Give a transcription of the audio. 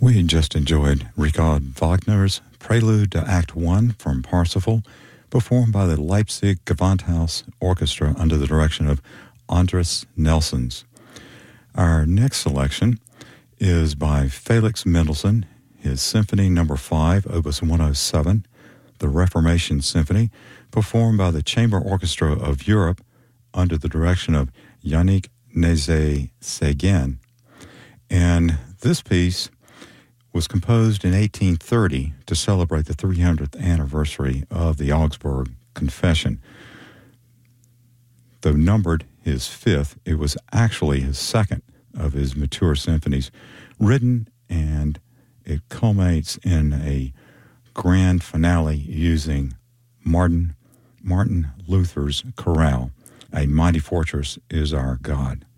We just enjoyed Richard Wagner's Prelude to Act 1 from Parsifal, performed by the Leipzig Gewandhaus Orchestra under the direction of Andres Nelsons. Our next selection is by Felix Mendelssohn, his Symphony No. 5, Opus 107, the Reformation Symphony, performed by the Chamber Orchestra of Europe under the direction of Yannick Nézet-Séguin. And this piece was composed in 1830 to celebrate the 300th anniversary of the Augsburg Confession. Though numbered his fifth, it was actually his second of his mature symphonies, written, and it culminates in a grand finale using Martin Luther's chorale, "A Mighty Fortress is Our God."